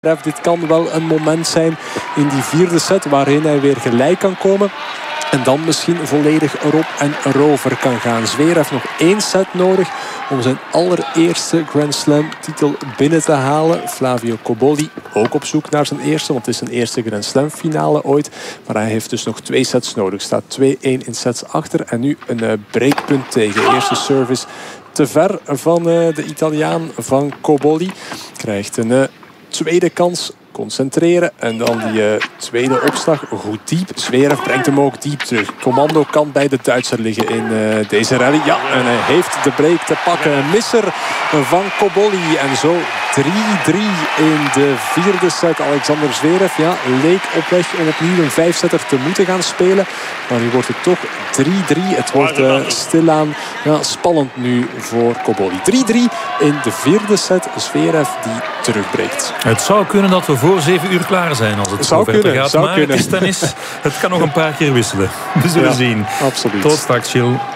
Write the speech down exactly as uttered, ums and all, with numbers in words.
Dit kan wel een moment zijn in die vierde set waarin hij weer gelijk kan komen. En dan misschien volledig erop en erover kan gaan. Zverev heeft nog één set nodig om zijn allereerste Grand Slam titel binnen te halen. Flavio Cobolli ook op zoek naar zijn eerste, want het is zijn eerste Grand Slam finale ooit. Maar hij heeft dus nog twee sets nodig. Staat twee-één in sets achter en nu een uh, breakpunt tegen. Eerste service te ver van uh, de Italiaan van Cobolli. Krijgt een uh, tweede kans. Concentreren en dan die uh, tweede opslag goed diep. Zverev brengt hem ook diep terug. Commando kan bij de Duitser liggen in uh, deze rally. Ja, en hij heeft de break te pakken. Een misser van Cobolli. En zo drie-drie in de vierde set. Alexander Zverev ja, leek op weg om opnieuw een vijfsetter te moeten gaan spelen. Maar nu wordt het toch drie-drie. Het wordt uh, stilaan ja, spannend nu voor Cobolli. drie-drie in de vierde set. Zverev die terugbreekt. Het zou kunnen dat we voor zeven uur klaar zijn als het zou zo verder kunnen, gaat. zou maar kunnen. het is tennis. Het kan nog een paar keer wisselen. We zullen ja, zien. Absoluut. Tot straks, Gilles.